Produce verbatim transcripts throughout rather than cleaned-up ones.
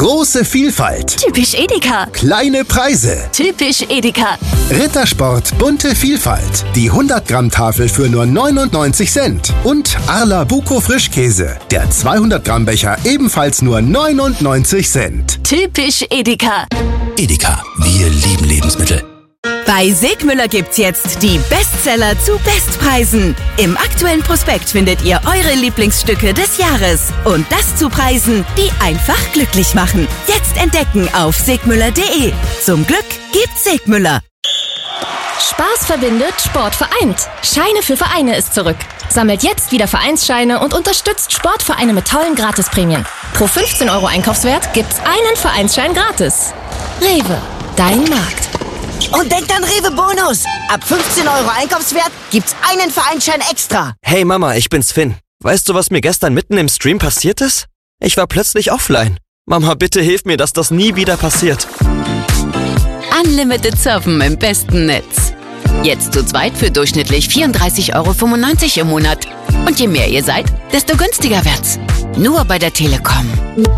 Große Vielfalt. Typisch Edeka. Kleine Preise. Typisch Edeka. Rittersport bunte Vielfalt. Die hundert Gramm Tafel für nur neunundneunzig Cent. Und Arla Buko Frischkäse. Der zweihundert Gramm Becher ebenfalls nur neunundneunzig Cent. Typisch Edeka. Edeka, wir lieben Lebensmittel. Bei Segmüller gibt's jetzt die Bestseller zu Bestpreisen. Im aktuellen Prospekt findet ihr eure Lieblingsstücke des Jahres. Und das zu Preisen, die einfach glücklich machen. Jetzt entdecken auf segmüller punkt de. Zum Glück gibt's Segmüller. Spaß verbindet, Sport vereint. Scheine für Vereine ist zurück. Sammelt jetzt wieder Vereinsscheine und unterstützt Sportvereine mit tollen Gratisprämien. Pro fünfzehn Euro Einkaufswert gibt's einen Vereinsschein gratis. Rewe, dein Markt. Und denkt an Rewe Bonus. Ab fünfzehn Euro Einkaufswert gibt's einen Vereinsschein extra. Hey Mama, ich bin's Finn. Weißt du, was mir gestern mitten im Stream passiert ist? Ich war plötzlich offline. Mama, bitte hilf mir, dass das nie wieder passiert. Unlimited Surfen im besten Netz. Jetzt zu zweit für durchschnittlich vierunddreißig Euro fünfundneunzig im Monat. Und je mehr ihr seid, desto günstiger wird's. Nur bei der Telekom.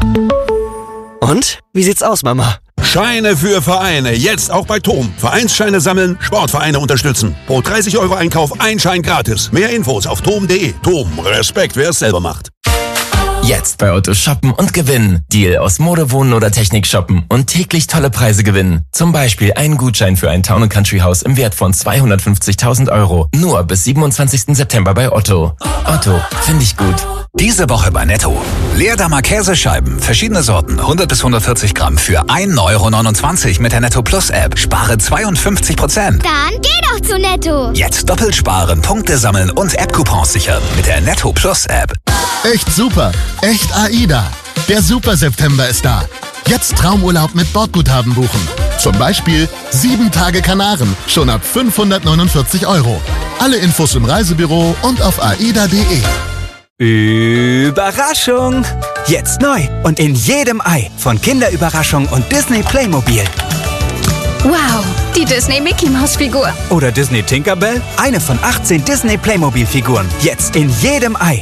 Und? Wie sieht's aus, Mama? Scheine für Vereine, jetzt auch bei Tom. Vereinsscheine sammeln, Sportvereine unterstützen. Pro dreißig Euro Einkauf ein Schein gratis. Mehr Infos auf tom punkt de. Tom, Respekt, wer es selber macht. Jetzt bei Otto shoppen und gewinnen. Deal aus Mode, Wohnen oder Technik shoppen und täglich tolle Preise gewinnen. Zum Beispiel einen Gutschein für ein Town and Country Haus im Wert von zweihundertfünfzigtausend Euro. Nur bis siebenundzwanzigsten September bei Otto. Otto, finde ich gut. Diese Woche bei Netto. Leerdammer Käsescheiben, verschiedene Sorten, hundert bis hundertvierzig Gramm für ein Euro neunundzwanzig mit der Netto Plus App. Spare zweiundfünfzig Prozent. Dann geh doch zu Netto. Jetzt doppelt sparen, Punkte sammeln und App-Coupons sichern mit der Netto Plus App. Echt super, echt AIDA. Der Super September ist da. Jetzt Traumurlaub mit Bordguthaben buchen. Zum Beispiel sieben Tage Kanaren, schon ab fünfhundertneunundvierzig Euro. Alle Infos im Reisebüro und auf aida punkt de. Überraschung! Jetzt neu und in jedem Ei von Kinderüberraschung und Disney Playmobil. Wow, die Disney Mickey Maus Figur. Oder Disney Tinkerbell, eine von achtzehn Disney Playmobil Figuren. Jetzt in jedem Ei.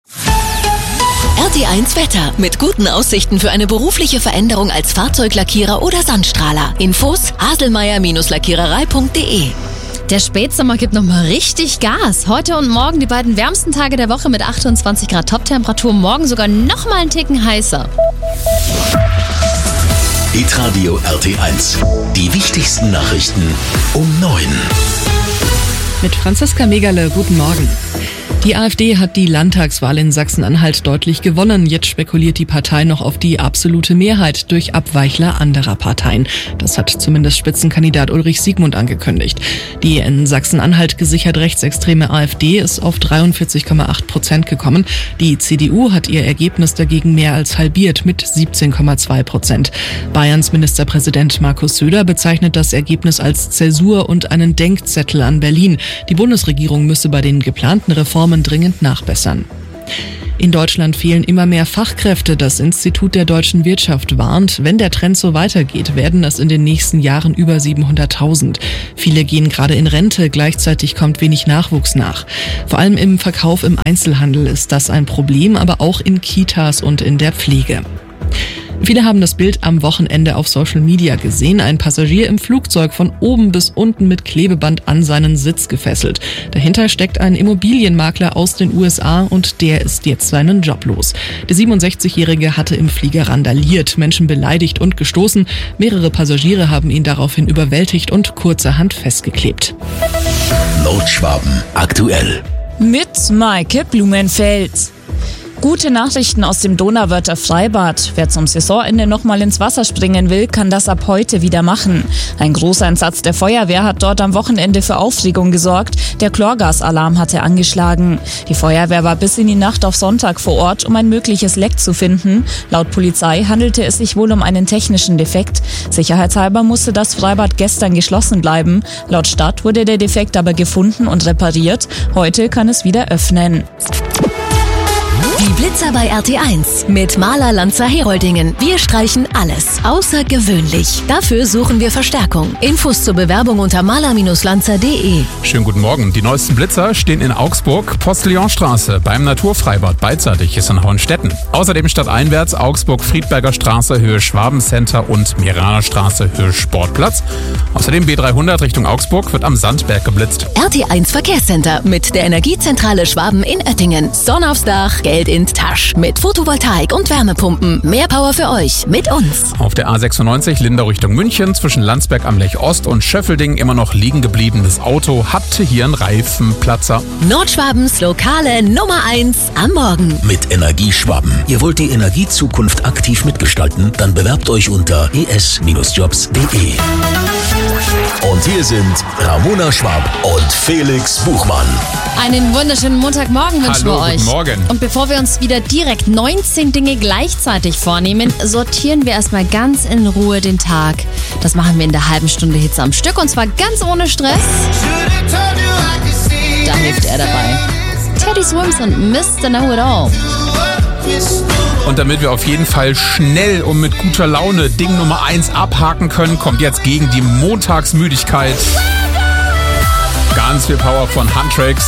R T eins Wetter. Mit guten Aussichten für eine berufliche Veränderung als Fahrzeuglackierer oder Sandstrahler. Infos haselmeier Lackiererei punkt de. Der Spätsommer gibt nochmal richtig Gas. Heute und morgen die beiden wärmsten Tage der Woche mit achtundzwanzig Grad Toptemperatur. Morgen sogar nochmal einen Ticken heißer. Hitradio R T eins. Die wichtigsten Nachrichten um neun. Mit Franziska Megale, guten Morgen. Die AfD hat die Landtagswahl in Sachsen-Anhalt deutlich gewonnen. Jetzt spekuliert die Partei noch auf die absolute Mehrheit durch Abweichler anderer Parteien. Das hat zumindest Spitzenkandidat Ulrich Siegmund angekündigt. Die in Sachsen-Anhalt gesichert rechtsextreme AfD ist auf dreiundvierzig Komma acht Prozent gekommen. Die C D U hat ihr Ergebnis dagegen mehr als halbiert mit siebzehn Komma zwei Prozent. Bayerns Ministerpräsident Markus Söder bezeichnet das Ergebnis als Zäsur und einen Denkzettel an Berlin. Die Bundesregierung müsse bei den geplanten Reformen dringend nachbessern. In Deutschland fehlen immer mehr Fachkräfte. Das Institut der deutschen Wirtschaft warnt, wenn der Trend so weitergeht, werden es in den nächsten Jahren über siebenhunderttausend. Viele gehen gerade in Rente, gleichzeitig kommt wenig Nachwuchs nach. Vor allem im Verkauf im Einzelhandel ist das ein Problem, aber auch in Kitas und in der Pflege. Viele haben das Bild am Wochenende auf Social Media gesehen. Ein Passagier im Flugzeug von oben bis unten mit Klebeband an seinen Sitz gefesselt. Dahinter steckt ein Immobilienmakler aus den U S A und der ist jetzt seinen Job los. Der siebenundsechzigjährige hatte im Flieger randaliert, Menschen beleidigt und gestoßen. Mehrere Passagiere haben ihn daraufhin überwältigt und kurzerhand festgeklebt. Nordschwaben aktuell. Mit Maike Blumenfeld. Gute Nachrichten aus dem Donauwörther Freibad. Wer zum Saisonende nochmal ins Wasser springen will, kann das ab heute wieder machen. Ein Großeinsatz der Feuerwehr hat dort am Wochenende für Aufregung gesorgt. Der Chlorgasalarm hatte angeschlagen. Die Feuerwehr war bis in die Nacht auf Sonntag vor Ort, um ein mögliches Leck zu finden. Laut Polizei handelte es sich wohl um einen technischen Defekt. Sicherheitshalber musste das Freibad gestern geschlossen bleiben. Laut Stadt wurde der Defekt aber gefunden und repariert. Heute kann es wieder öffnen. Die Blitzer bei R T eins mit Maler Lanzer Heroldingen. Wir streichen alles außergewöhnlich. Dafür suchen wir Verstärkung. Infos zur Bewerbung unter maler Lanzer punkt de. Schönen guten Morgen. Die neuesten Blitzer stehen in Augsburg, Postillonstraße, beim Naturfreibad beidseitig ist in Hauenstetten. Außerdem stadteinwärts Augsburg, Friedberger Straße, Höhe Schwabencenter und Meraner Straße, Höhe Sportplatz. Außerdem B dreihundert Richtung Augsburg wird am Sandberg geblitzt. R T eins Verkehrscenter mit der Energiezentrale Schwaben in Oettingen. Sonne aufs Dach, Geld in Tasch. Mit Photovoltaik und Wärmepumpen. Mehr Power für euch mit uns. Auf der A sechsundneunzig Lindau Richtung München zwischen Landsberg am Lech Ost und Schöffelding immer noch liegen gebliebenes Auto hatte hier einen Reifenplatzer. Nordschwabens lokale Nummer eins am Morgen. Mit Energieschwaben. Ihr wollt die Energiezukunft aktiv mitgestalten? Dann bewerbt euch unter e s Jobs punkt de. Und hier sind Ramona Schwab und Felix Buchmann. Einen wunderschönen Montagmorgen wünschen Hallo, wir euch. Guten Morgen. Und bevor wir uns wieder direkt neunzehn Dinge gleichzeitig vornehmen, sortieren wir erstmal ganz in Ruhe den Tag. Das machen wir in der halben Stunde Hitze am Stück und zwar ganz ohne Stress. Da hilft er dabei. Teddy Swims und Mister Know-It-All. Und damit wir auf jeden Fall schnell und mit guter Laune Ding Nummer eins abhaken können, kommt jetzt gegen die Montagsmüdigkeit ganz viel Power von Huntrix.